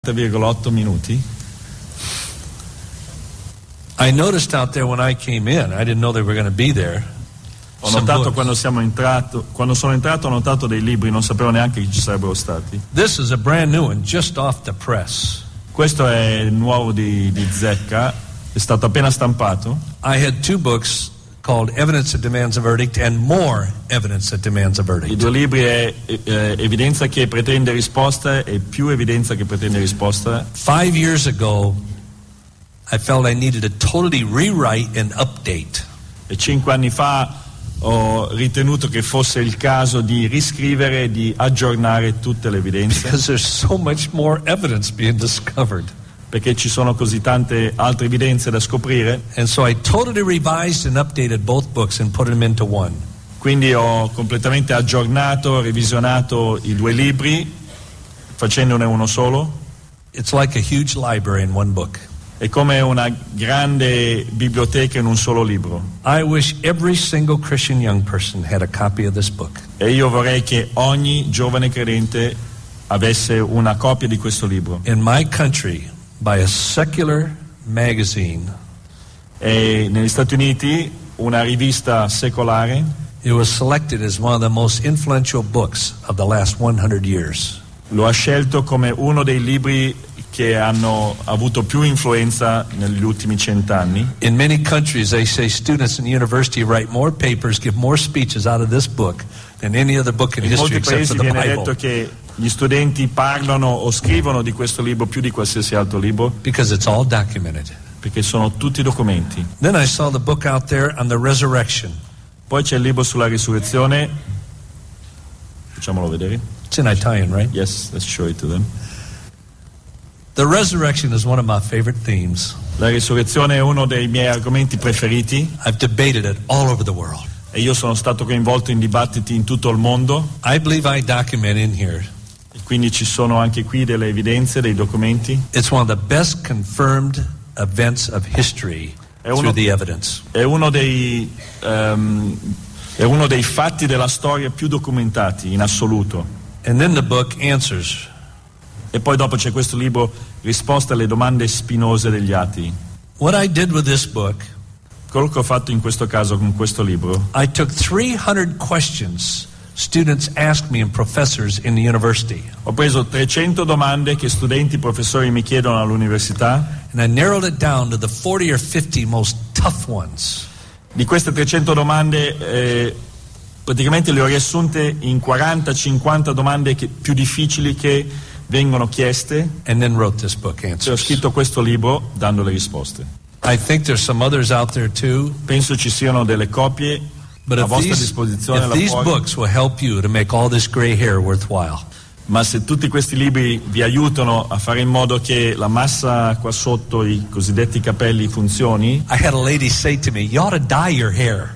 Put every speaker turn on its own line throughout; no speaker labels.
7,8 minuti.
I noticed out there when I came in, I didn't know they were going to be there.
Ho notato quando sono entrato, ho notato dei libri, non sapevo neanche che ci sarebbero stati.
This is a brand new one, just off the press.
Questo è il nuovo di Zecca, è stato appena stampato.
I had two books called Evidence That Demands a Verdict and More Evidence That Demands a Verdict.
I due libri è Evidenza che pretende risposta e Più evidenza che pretende risposta.
5 years ago, I felt I needed to totally rewrite and update.
E 5 anni fa ho ritenuto che fosse il caso di riscrivere e di aggiornare tutte le evidenze.
Because there's so much more evidence being discovered.
Perché ci sono così tante altre evidenze da scoprire.
And so I totally revised and updated both books and put them into one.
Quindi ho completamente aggiornato, revisionato i due libri, facendone uno solo.
It's like a huge library in one book.
È come una grande biblioteca in un solo libro.
I wish every single Christian young person had a copy of this book.
E io vorrei che ogni giovane credente avesse una copia di questo libro.
In my country, by a secular magazine,
E negli Stati Uniti una rivista secolare
it was selected as one of the most influential books of the last 100 years.
lo ha scelto come uno dei libri che hanno avuto più influenza negli ultimi 100 anni.
In many countries, they say students in university write more papers, give more speeches out of this book than any other book in
In
history
molti
except
paesi
for the
viene
Bible,
detto che gli studenti parlano o scrivono di questo libro più di qualsiasi altro libro,
because it's all documented.
perché sono tutti documenti.
Then I saw the book out there on the resurrection.
Poi c'è il libro sulla risurrezione, facciamolo vedere.
It's in Italian, right?
Yes, let's show it to them.
The resurrection is one of my favorite themes.
La risurrezione è uno dei miei argomenti preferiti
I've debated it all over the world.
e io sono stato coinvolto in dibattiti in tutto il mondo,
I believe I document in here.
e quindi ci sono anche qui delle evidenze, dei documenti.
It's one of the best confirmed events of history through the evidence.
È uno dei fatti della storia più documentati in assoluto.
And then the book answers.
E poi dopo c'è questo libro, Risposte alle domande spinose degli atei.
What I did with this book,
Quello che ho fatto in questo caso con questo libro,
I took 300 questions students asked me and professors in the university,
ho preso 300 domande che studenti e professori mi chiedono all'università.
and I narrowed it down to the 40 or 50 most tough ones.
Di queste 300 domande praticamente le ho riassunte in 40-50 domande più difficili che vengono chieste,
And then wrote this book,
e ho
Answers.
scritto questo libro dando le risposte.
I think there's some others out there too,
Penso ci siano delle copie
but
a
if
vostra
these,
disposizione
if
là
these
fuori.
books will help you to make all this gray hair worthwhile,
Ma se tutti questi libri vi aiutano a fare in modo che la massa qua sotto, i cosiddetti capelli, funzioni,
I had a lady say to me, you ought to dye your hair.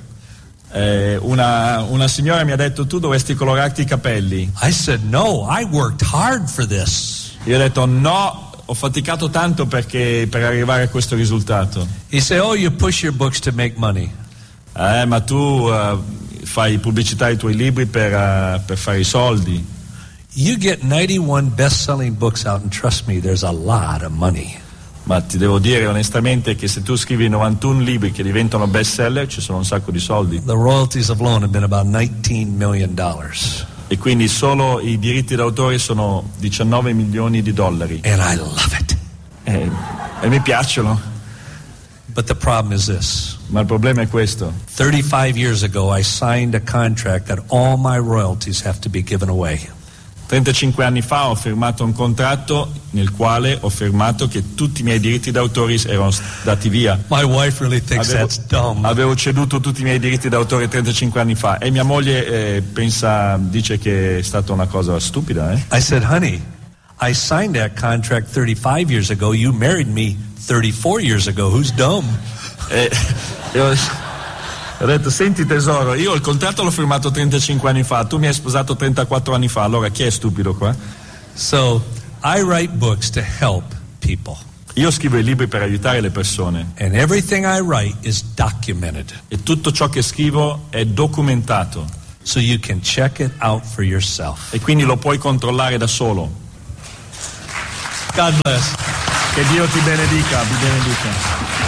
una signora mi ha detto: tu dovresti colorarti i capelli.
I said, no, I worked hard for this.
Io ho detto: no, ho faticato tanto per arrivare a questo risultato.
He said, oh, you push your books to make money.
Ma tu fai pubblicità ai tuoi libri per fare i soldi.
You get 91 best-selling books out, and trust me, there's a lot of money.
Ma ti devo dire onestamente che se tu scrivi 91 libri che diventano bestseller, ci sono un sacco di soldi.
The royalties alone have been about $19 million.
E quindi solo i diritti d'autore sono 19 milioni di dollari.
And I love it.
E mi piacciono.
But the problem is this.
Ma il problema è questo.
35 years ago, I signed a contract that all my royalties have to be given away.
35 anni fa ho firmato un contratto nel quale ho firmato che tutti i miei diritti d'autore erano dati via.
My wife really thinks that's dumb.
Avevo ceduto tutti i miei diritti d'autore 35 anni fa e mia moglie dice che è stata una cosa stupida.
I said, honey, I signed that contract 35 years ago. You married me 34 years ago. Who's dumb?
Ho detto: senti tesoro, io il contratto l'ho firmato 35 anni fa, tu mi hai sposato 34 anni fa, allora chi è stupido qua?
So I write books to help people.
Io scrivo i libri per aiutare le persone.
And everything I write is documented.
E tutto ciò che scrivo è documentato.
So you can check it out for yourself.
E quindi lo puoi controllare da solo.
God bless.
Che Dio ti benedica, vi benedica.